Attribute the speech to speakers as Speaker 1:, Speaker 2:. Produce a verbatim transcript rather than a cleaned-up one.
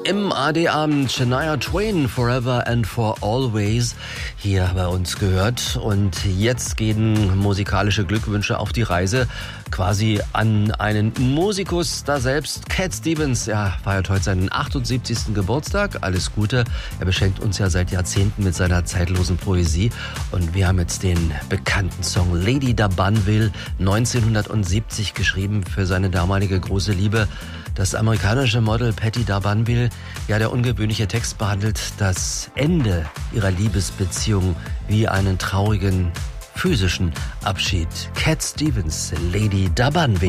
Speaker 1: Im A D-Abend Shania Twain, Forever and for Always, hier bei uns gehört. Und jetzt gehen musikalische Glückwünsche auf die Reise, quasi an einen Musikus da selbst. Cat Stevens, er feiert heute seinen achtundsiebzigsten Geburtstag. Alles Gute. Er beschenkt uns ja seit Jahrzehnten mit seiner zeitlosen Poesie. Und wir haben jetzt den bekannten Song Lady da Banville neunzehnhundertsiebzig geschrieben für seine damalige große Liebe. Das amerikanische Model Patti da Banville, ja, der ungewöhnliche Text behandelt das Ende ihrer Liebesbeziehung wie einen traurigen physischen Abschied. Cat Stevens, Lady da Banville.